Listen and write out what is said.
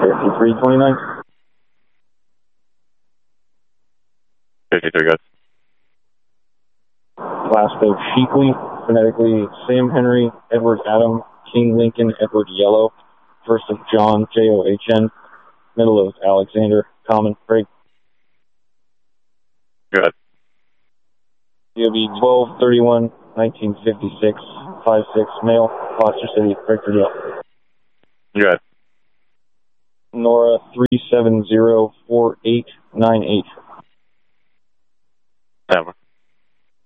5329. 53, good. Last of Sheekley, phonetically Sam Henry, Edward Adam, King Lincoln, Edward Yellow. First of John, John. Middle of Alexander, Common, Craig. Good. DOB 1231, 1956, 56, male, Foster City, Victorville. Good. Nora 3704898. That one.